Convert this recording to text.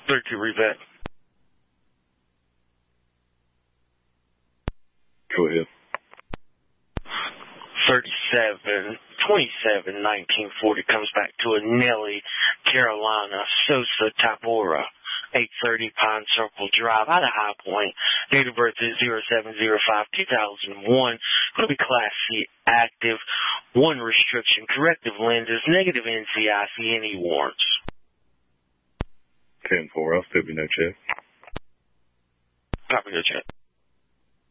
32 revet. Go ahead. 37-27-1940 comes back to a Nelly, Carolina, Sosa Tabora, 830 Pine Circle Drive, out of High Point. Date of birth is 07/05/2001. Going to be Class C active. One restriction, corrective lenses, negative NCIC, any warrants. 10-4, I'll still be no check. Copy, no check.